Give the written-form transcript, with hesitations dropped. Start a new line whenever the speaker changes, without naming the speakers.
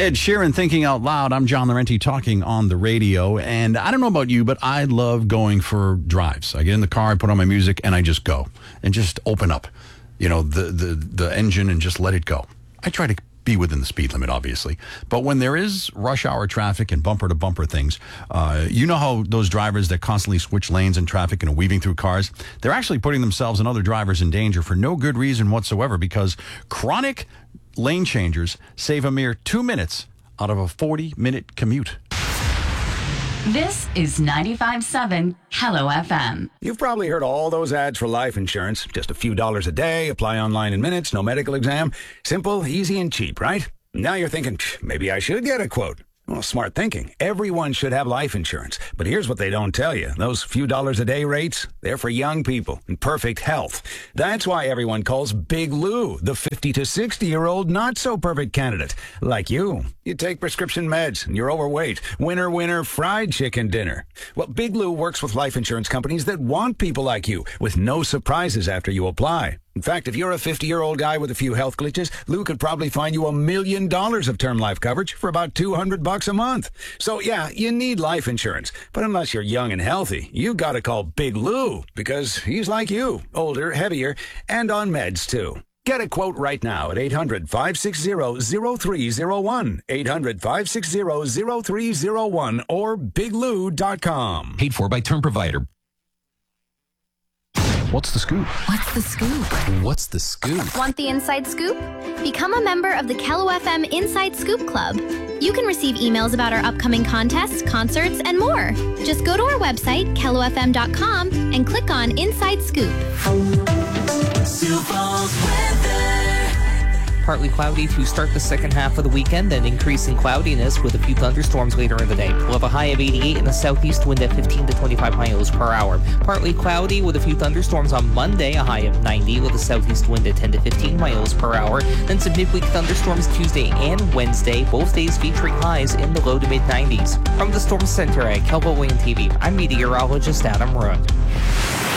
Ed Sheeran, Thinking Out Loud. I'm John Laurenti talking on the radio. And I don't know about you, but I love going for drives. I get in the car, I put on my music, and I just go and just open up, the engine and just let it go. I try to be within the speed limit, obviously. But when there is rush hour traffic and bumper to bumper things, you know how those drivers that constantly switch lanes in traffic and are weaving through cars, they're actually putting themselves and other drivers in danger for no good reason whatsoever, because chronic lane changers save a mere 2 minutes out of a 40-minute commute.
This is 95.7 Hello FM.
You've probably heard all those ads for life insurance. Just a few dollars a day, apply online in minutes, no medical exam. Simple, easy, and cheap, right? Now you're thinking, maybe I should get a quote. Well, smart thinking. Everyone should have life insurance. But here's what they don't tell you. Those few dollars a day rates, they're for young people in perfect health. That's why everyone calls Big Lou the 50 to 60-year-old not-so-perfect candidate. Like you. You take prescription meds and you're overweight. Winner, winner, fried chicken dinner. Well, Big Lou works with life insurance companies that want people like you with no surprises after you apply. In fact, if you're a 50-year-old guy with a few health glitches, Lou could probably find you $1 million of term life coverage for about $200 a month. So, yeah, you need life insurance. But unless you're young and healthy, you got to call Big Lou, because he's like you, older, heavier, and on meds, too. Get a quote right now at 800-560-0301, 800-560-0301, or biglou.com.
Paid for by Term Provider. What's the scoop?
What's the scoop?
What's the scoop?
Want the inside scoop? Become a member of the Hello FM Inside Scoop Club. You can receive emails about our upcoming contests, concerts, and more. Just go to our website, kellofm.com, and click on Inside Scoop.
Partly cloudy to start the second half of the weekend, then increasing cloudiness with a few thunderstorms later in the day. We'll have a high of 88 in the southeast, wind at 15 to 25 miles per hour. Partly cloudy with a few thunderstorms on Monday, a high of 90 with a southeast wind at 10 to 15 miles per hour. Then some midweek thunderstorms Tuesday and Wednesday, both days featuring highs in the low to mid 90s. From the Storm Center at Kelbo Wayne TV, I'm meteorologist Adam Root.